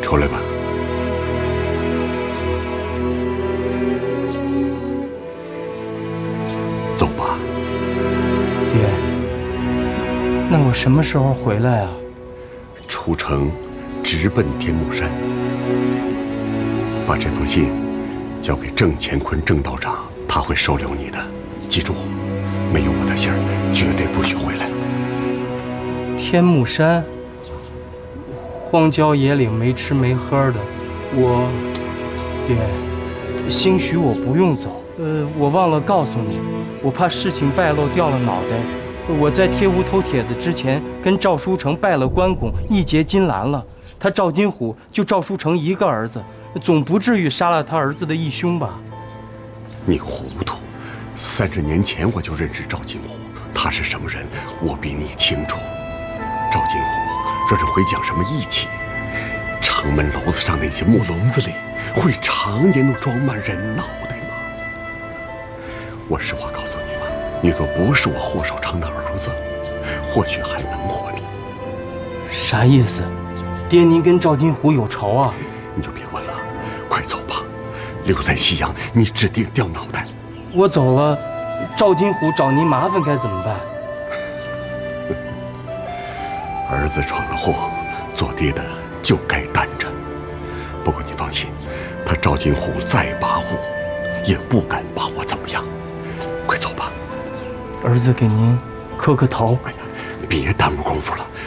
出来吧。走吧。 爹，那我什么时候回来啊？ 出城，直奔天目山。把这封信交给郑乾坤郑道长，他会收留你的。记住，没有我的信儿，绝对不许回来。 天目山，荒郊野岭，没吃没喝的，爹，兴许我不用走。我忘了告诉你，我怕事情败露掉了脑袋。我在贴无头帖子之前，跟赵书成拜了关公，义结金兰了。他赵金虎就赵书成一个儿子，总不至于杀了他儿子的义兄吧？ 你糊涂！30年前我就认识赵金虎，他是什么人，我比你清楚。赵金虎若是会讲什么义气，城门楼子上那些木笼子里，会常年都装满人脑袋吗？我实话告诉你吧，你若不是我霍守昌的儿子，或许还能活着。 啥意思？爹，您跟赵金虎有仇啊？ 你就别问了，快走吧！留在西阳，你指定掉脑袋。 我走了，赵金虎找您麻烦该怎么办？ 儿子闯了祸，做爹的就该担着。不过你放心，他赵金虎再跋扈，也不敢把我怎么样。快走吧。 儿子给您磕个头。 哎呀，别耽误功夫了。